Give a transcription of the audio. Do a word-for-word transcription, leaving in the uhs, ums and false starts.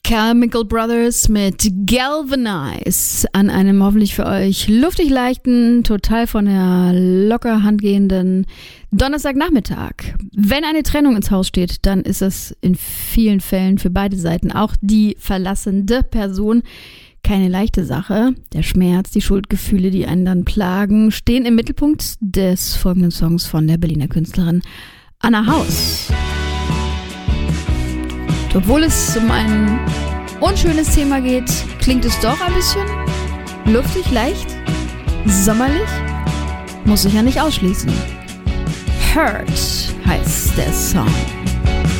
Chemical Brothers mit Galvanize an einem hoffentlich für euch luftig leichten, total von der locker Hand gehenden Donnerstagnachmittag. Wenn eine Trennung ins Haus steht, dann ist es in vielen Fällen für beide Seiten, auch die verlassende Person, keine leichte Sache. Der Schmerz, die Schuldgefühle, die einen dann plagen, stehen im Mittelpunkt des folgenden Songs von der Berliner Künstlerin Anna Haus. Obwohl es um ein unschönes Thema geht, klingt es doch ein bisschen luftig, leicht, sommerlich. Muss ich ja nicht ausschließen. Hurt heißt der Song.